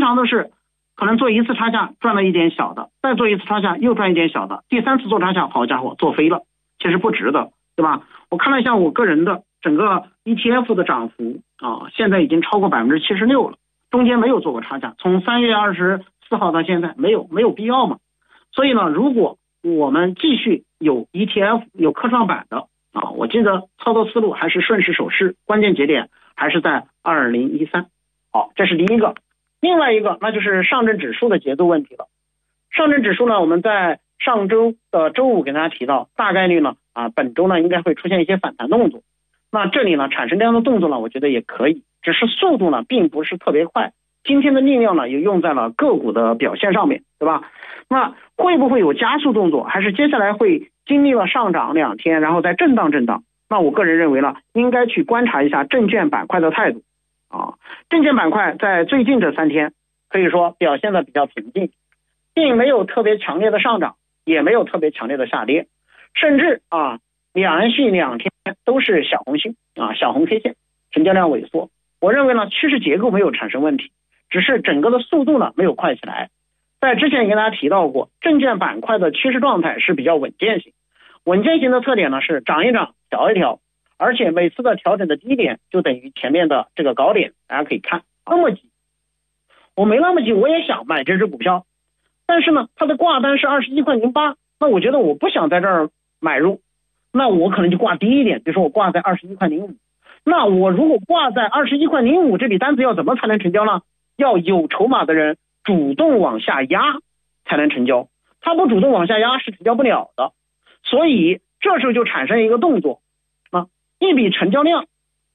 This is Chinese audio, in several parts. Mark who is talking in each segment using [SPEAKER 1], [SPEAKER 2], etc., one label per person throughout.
[SPEAKER 1] 常的是可能做一次差价赚了一点小的，再做一次差价又赚一点小的，第三次做差价，好家伙，做飞了，其实不值得，对吧？我看了一下我个人的整个 ETF 的涨幅现在已经超过76%了，中间没有做过差价，从3月24号到现在没有必要嘛。所以呢，如果我们继续有 ETF 有科创板的我记得操作思路还是顺势守势，关键节点还是在2013。好，这是第一个。另外一个那就是上证指数的节奏问题了。上证指数呢，我们在上周的周五给大家提到，大概率呢本周呢应该会出现一些反弹动作。那这里呢产生这样的动作呢，我觉得也可以，只是速度呢并不是特别快。今天的力量呢也用在了个股的表现上面，对吧？那会不会有加速动作，还是接下来会经历了上涨2天然后再震荡？那我个人认为呢，应该去观察一下证券板块的态度证券板块在最近这3天可以说表现的比较平静，并没有特别强烈的上涨，也没有特别强烈的下跌，甚至连续2天都是小红星小红 K 线，成交量萎缩。我认为呢，趋势结构没有产生问题，只是整个的速度呢没有快起来。在之前也跟大家提到过，证券板块的趋势状态是比较稳健型，稳健型的特点呢是涨一涨调一调，而且每次的调整的低点就等于前面的这个高点。大家可以看那么急，我没那么急，我也想买这只股票，但是呢它的挂单是21.08，那我觉得我不想在这儿买入，那我可能就挂低一点，比如说我挂在21.05。那我如果挂在21.05，这笔单子要怎么才能成交呢？要有筹码的人主动往下压才能成交，他不主动往下压是成交不了的。所以这时候就产生一个动作一笔成交量，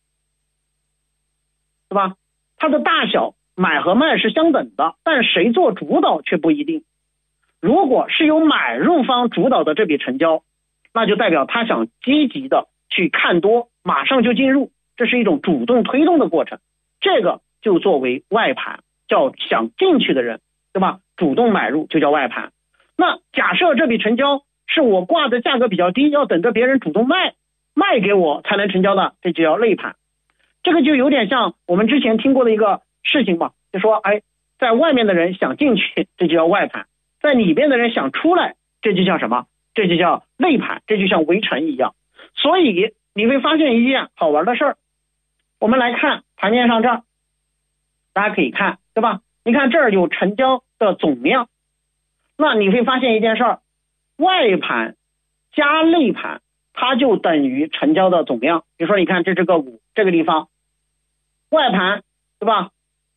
[SPEAKER 1] 对吧？它的大小买和卖是相等的，但谁做主导却不一定。如果是由买入方主导的这笔成交，那就代表他想积极的去看多，马上就进入，这是一种主动推动的过程，这个就作为外盘，叫想进去的人，对吧？主动买入就叫外盘。那假设这笔成交是我挂的价格比较低，要等着别人主动卖给我才能成交的，这就叫内盘。这个就有点像我们之前听过的一个事情嘛，就说在外面的人想进去，这就叫外盘；在里边的人想出来，这就叫什么？这就叫内盘，这就像围城一样。所以你会发现一件好玩的事儿。我们来看盘面上这儿，大家可以看，对吧？你看这儿有成交的总量，那你会发现一件事儿，外盘加内盘它就等于成交的总量。比如说你看这只个股这个地方，外盘对吧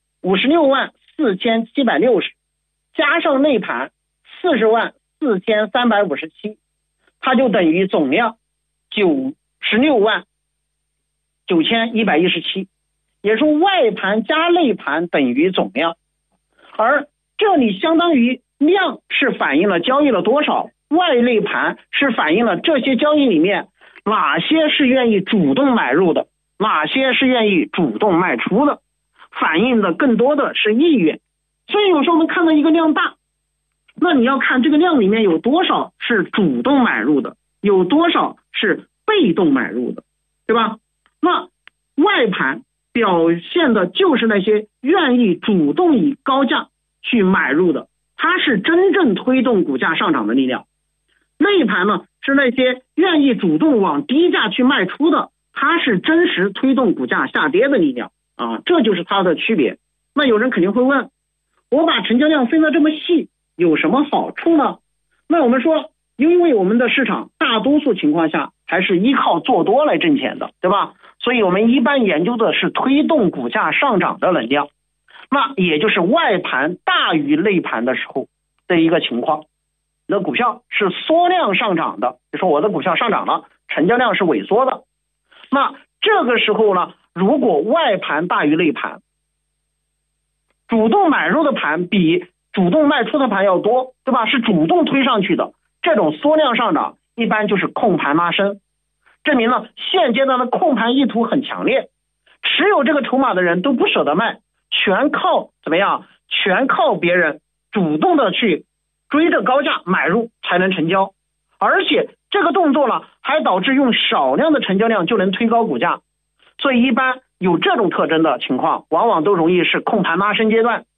[SPEAKER 1] 564760，加上内盘404357，它就等于总量969117，也就是外盘加内盘等于总量。而这里相当于量是反映了交易了多少，外内盘是反映了这些交易里面哪些是愿意主动买入的，哪些是愿意主动卖出的，反映的更多的是意愿。所以有时候我们看到一个量大，那你要看这个量里面有多少是主动买入的，有多少是被动买入的，对吧？那外盘表现的就是那些愿意主动以高价去买入的，它是真正推动股价上涨的力量。内盘呢，是那些愿意主动往低价去卖出的，它是真实推动股价下跌的力量这就是它的区别。那有人肯定会问，我把成交量分得这么细有什么好处呢？那我们说，因为我们的市场大多数情况下还是依靠做多来挣钱的，对吧？所以我们一般研究的是推动股价上涨的能量，那也就是外盘大于内盘的时候的一个情况。你的股票是缩量上涨的，就说我的股票上涨了，成交量是萎缩的，那这个时候呢，如果外盘大于内盘，主动买入的盘比主动卖出的盘要多，对吧？是主动推上去的，这种缩量上涨一般就是控盘拉升，证明了现阶段的控盘意图很强烈，持有这个筹码的人都不舍得卖，全靠怎么样？全靠别人主动的去追着高价买入才能成交，而且这个动作呢，还导致用少量的成交量就能推高股价。所以一般有这种特征的情况，往往都容易是控盘拉升阶段。